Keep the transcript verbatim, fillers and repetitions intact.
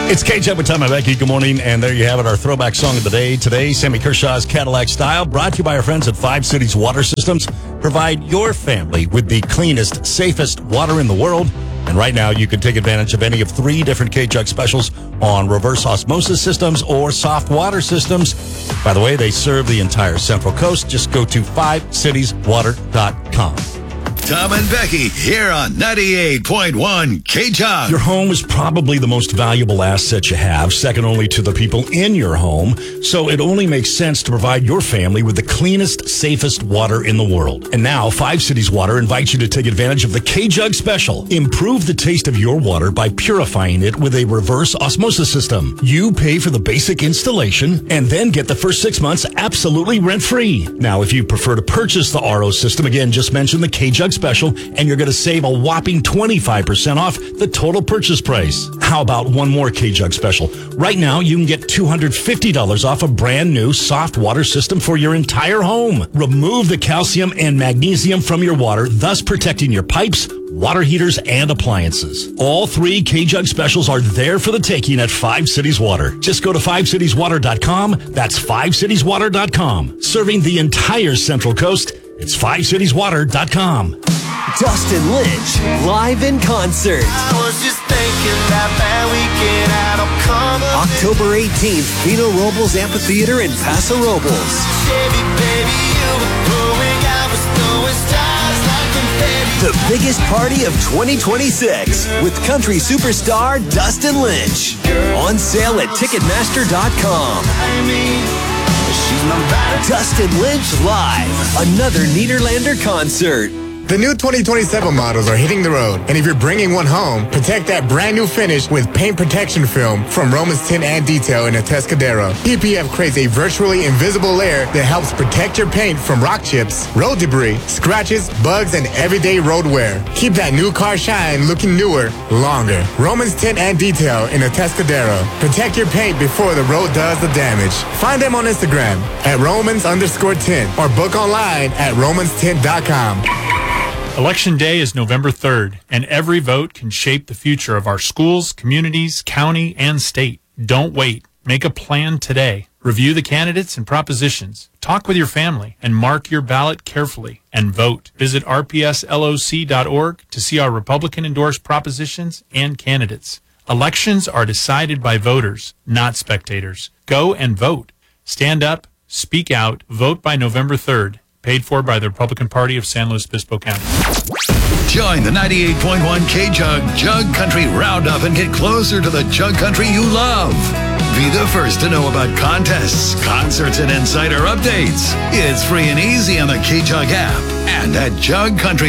It's K-Jug with Tom and Becky. Good morning, and there you have it, our throwback song of the day. Today, Sammy Kershaw's Cadillac Style, brought to you by our friends at Five Cities Water Systems. Provide your family with the cleanest, safest water in the world. And right now, you can take advantage of any of three different K-Jug specials on reverse osmosis systems or soft water systems. By the way, they serve the entire Central Coast. Just go to five cities water dot com. Tom and Becky here on ninety-eight point one K-Jug. Your home is probably the most valuable asset you have, second only to the people in your home. So it only makes sense to provide your family with the cleanest, safest water in the world. And now, Five Cities Water invites you to take advantage of the K-Jug special. Improve the taste of your water by purifying it with a reverse osmosis system. You pay for the basic installation and then get the first six months absolutely rent-free. Now, if you prefer to purchase the R O system, again, just mention the K-Jug special and you're going to save a whopping twenty-five percent off the total purchase price. How about one more K-Jug special? Right now, you can get two hundred fifty dollars off a brand new soft water system for your entire home. Remove the calcium and magnesium from your water, thus protecting your pipes, water heaters, and appliances. All three K-Jug specials are there for the taking at Five Cities Water. Just go to five cities water dot com. That's five cities water dot com. Serving the entire Central Coast, it's five cities water dot com. Dustin Lynch, live in concert. I was just thinking that bad weekend out of cover. October eighteenth, Vino Robles Amphitheater in Paso Robles. Chevy, baby, you were throwing, I was throwing stars like confetti. The biggest party of twenty twenty-six with country superstar Dustin Lynch. On sale at ticketmaster dot com. I mean, she's my body. Dustin Lynch live, another Nederlander concert. The new twenty twenty-seven models are hitting the road, and if you're bringing one home, protect that brand new finish with paint protection film from Romans Tint and Detail in Atascadero. P P F creates a virtually invisible layer that helps protect your paint from rock chips, road debris, scratches, bugs, and everyday road wear. Keep that new car shine looking newer longer. Romans Tint and Detail in Atascadero. Protect your paint before the road does the damage. Find them on Instagram at Romans underscore tint or book online at romans tint dot com. Election Day is November third, and every vote can shape the future of our schools, communities, county, and state. Don't wait. Make a plan today. Review the candidates and propositions. Talk with your family and mark your ballot carefully and vote. Visit r p s l o c dot org to see our Republican-endorsed propositions and candidates. Elections are decided by voters, not spectators. Go and vote. Stand up, speak out, vote by November third. Paid for by the Republican Party of San Luis Obispo County. Join the ninety-eight point one K-Jug Jug Country Roundup and get closer to the Jug Country you love. Be the first to know about contests, concerts, and insider updates. It's free and easy on the K-Jug app and at jug country